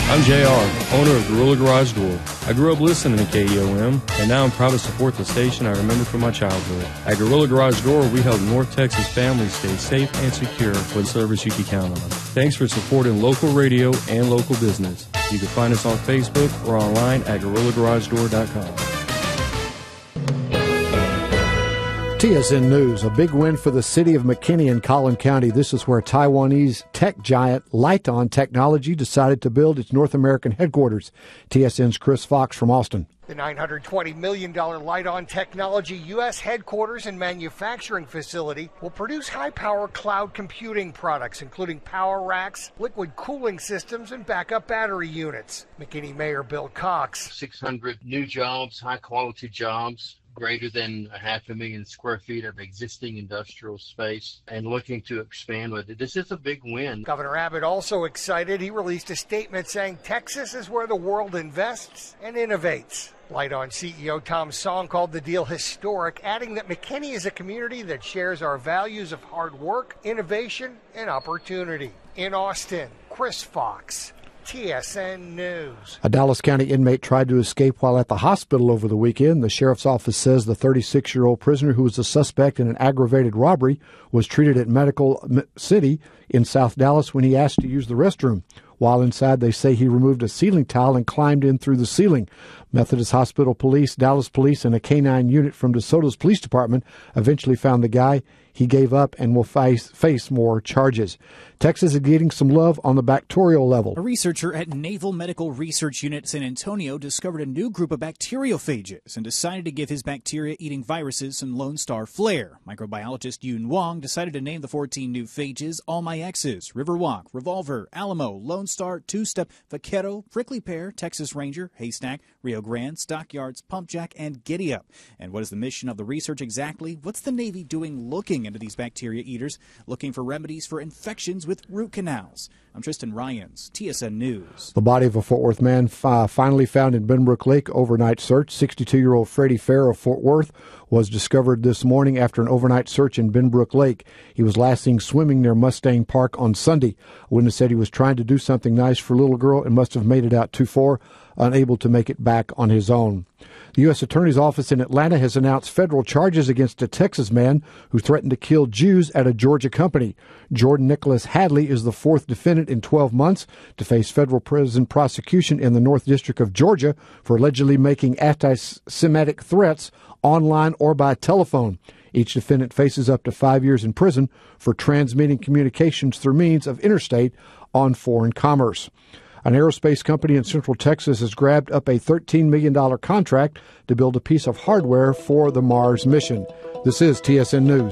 I'm JR, owner of Gorilla Garage Door. I grew up listening to KEOM, and now I'm proud to support the station I remember from my childhood. At Gorilla Garage Door, we help North Texas families stay safe and secure with service you can count on. Thanks for supporting local radio and local business. You can find us on Facebook or online at GorillaGarageDoor.com. TSN News, a big win for the city of McKinney in Collin County. This is where Taiwanese tech giant Lite-On Technology decided to build its North American headquarters. TSN's Chris Fox from Austin. The $920 million Lite-On Technology U.S. headquarters and manufacturing facility will produce high-power cloud computing products, including power racks, liquid cooling systems, and backup battery units. McKinney Mayor Bill Cox. 600 new jobs, high-quality jobs, greater than 500,000 square feet of existing industrial space, and looking to expand with it. This is a big win. Governor Abbott also excited. He released a statement saying Texas is where the world invests and innovates. Lite-On CEO Tom Song called the deal historic, adding that McKinney is a community that shares our values of hard work, innovation, and opportunity. In Austin, Chris Fox, TSN News. A Dallas County inmate tried to escape while at the hospital over the weekend. The sheriff's office says the 36-year-old prisoner, who was a suspect in an aggravated robbery, was treated at Medical City in South Dallas when he asked to use the restroom. While inside, they say he removed a ceiling tile and climbed in through the ceiling. Methodist Hospital Police, Dallas Police, and a K-9 unit from DeSoto's Police Department eventually found the guy. He gave up and will face more charges. Texas is getting some love on the bacterial level. A researcher at Naval Medical Research Unit San Antonio discovered a new group of bacteriophages and decided to give his bacteria-eating viruses some Lone Star flair. Microbiologist Yun Wong decided to name the 14 new phages All My X's, Riverwalk, Revolver, Alamo, Lone Star, Two-Step, Vaquero, Prickly Pear, Texas Ranger, Haystack, Rio Grande, Stockyards, Pumpjack, and Giddy Up. And what is the mission of the research exactly? What's the Navy doing looking into these bacteria eaters, looking for remedies for infections with root canals? I'm Tristan Ryans, TSN News. The body of a Fort Worth man finally found in Benbrook Lake. Overnight search. 62-year-old Freddie Fair of Fort Worth was discovered this morning after an overnight search in Benbrook Lake. He was last seen swimming near Mustang Park on Sunday. A witness said he was trying to do something nice for a little girl and must have made it out too far, unable to make it back on his own. The U.S. Attorney's Office in Atlanta has announced federal charges against a Texas man who threatened to kill Jews at a Georgia company. Jordan Nicholas Hadley is the fourth defendant in 12 months to face federal prison prosecution in the North District of Georgia for allegedly making anti-Semitic threats online or by telephone. Each defendant faces up to 5 years in prison for transmitting communications through means of interstate on foreign commerce. An aerospace company in Central Texas has grabbed up a $13 million contract to build a piece of hardware for the Mars mission. This is TSN News.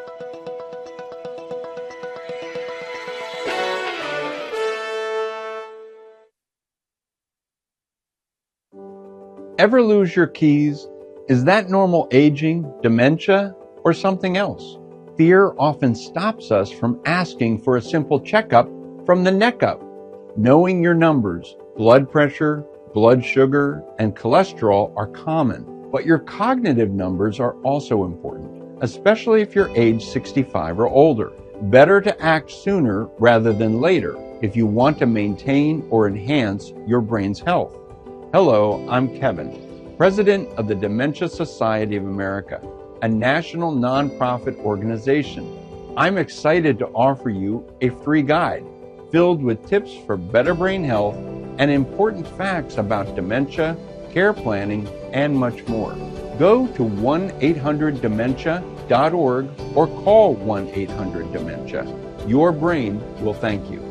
Ever lose your keys? Is that normal aging, dementia, or something else? Fear often stops us from asking for a simple checkup from the neck up. Knowing your numbers, blood pressure, blood sugar, and cholesterol are common, but your cognitive numbers are also important, especially if you're age 65 or older. Better to act sooner rather than later if you want to maintain or enhance your brain's health. Hello, I'm Kevin, President of the Dementia Society of America, a national nonprofit organization. I'm excited to offer you a free guide filled with tips for better brain health and important facts about dementia, care planning, and much more. Go to 1-800-DEMENTIA.org or call 1-800-DEMENTIA. Your brain will thank you.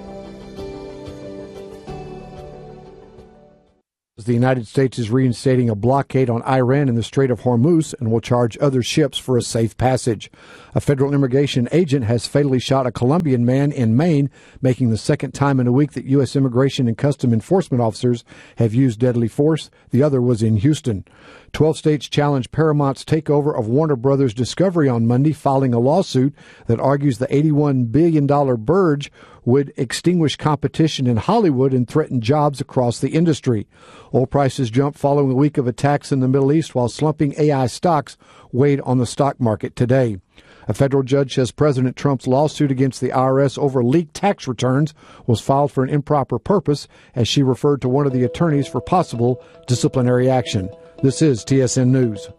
The United States is reinstating a blockade on Iran in the Strait of Hormuz and will charge other ships for a safe passage. A federal immigration agent has fatally shot a Colombian man in Maine, making the second time in a week that U.S. Immigration and Custom Enforcement officers have used deadly force. The other was in Houston. 12 states challenged Paramount's takeover of Warner Brothers Discovery on Monday, filing a lawsuit that argues the $81 billion merger would extinguish competition in Hollywood and threaten jobs across the industry. Oil prices jumped following a week of attacks in the Middle East, while slumping AI stocks weighed on the stock market today. A federal judge says President Trump's lawsuit against the IRS over leaked tax returns was filed for an improper purpose, as she referred to one of the attorneys for possible disciplinary action. This is TSN News.